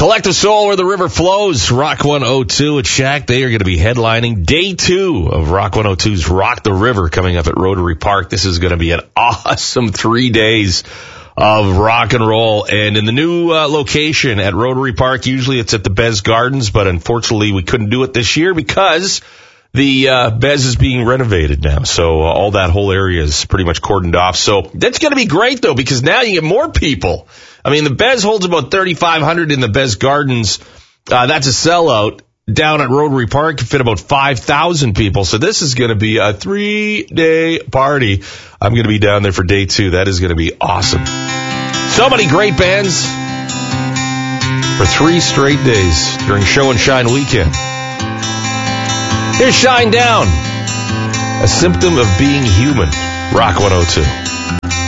Collective Soul, Where the River Flows, Rock 102 at Shack. They are going to be headlining day 2 of Rock 102's Rock the River coming up at Rotary Park. This is going to be an awesome 3 days of rock and roll. And in the new location at Rotary Park, usually it's at the Bez Gardens, but unfortunately we couldn't do it this year because the Bez is being renovated now. So all that whole area is pretty much cordoned off. So that's going to be great, though, because now you get more people. I mean, the Bez holds about 3,500 in the Bez Gardens. That's a sellout. Down at Rotary Park, can fit about 5,000 people. So this is going to be a 3-day party. I'm going to be down there for day 2. That is going to be awesome. So many great bands for 3 straight days during Show and Shine weekend. Here's Shine Down, a symptom of being human. Rock 102.